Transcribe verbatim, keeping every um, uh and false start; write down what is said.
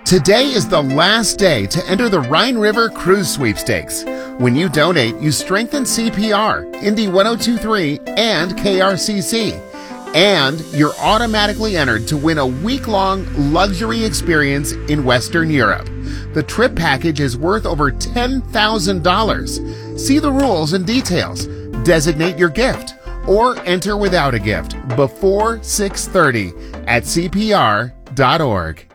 Today is the last day to enter the Rhine River Cruise Sweepstakes. When you donate, you strengthen C P R, Indy one oh two point three, and K R C C. And you're automatically entered to win a week-long luxury experience in Western Europe. The trip package is worth over ten thousand dollars. See the rules and details. Designate your gift or enter without a gift before six thirty at C P R dot org.